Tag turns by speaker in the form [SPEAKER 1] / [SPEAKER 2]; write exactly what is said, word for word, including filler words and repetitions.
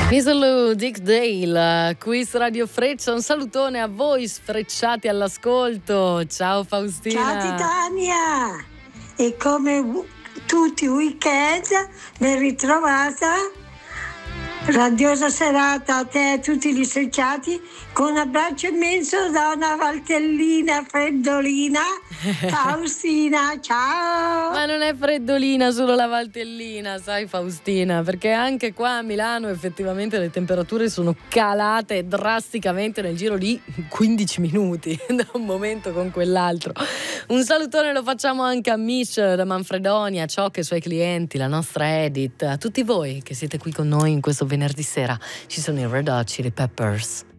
[SPEAKER 1] Miss Dick Dale, qui su Radio Freccia, un salutone a voi sfrecciati all'ascolto. Ciao Faustina.
[SPEAKER 2] Ciao Titania, e come tutti i weekend ben ritrovata, radiosa serata a te e a tutti gli sfrecciati, con un abbraccio immenso da una valtellina freddolina, Faustina, ciao!
[SPEAKER 1] Ma non è freddolina solo la valtellina, sai Faustina, perché anche qua a Milano effettivamente le temperature sono calate drasticamente nel giro di quindici minuti, da un momento con quell'altro. Un salutone lo facciamo anche a Mish da Manfredonia, a Ciocca e ai suoi clienti, la nostra Edith, a tutti voi che siete qui con noi in questo venerdì sera. Ci sono i Red Hot Chili Peppers.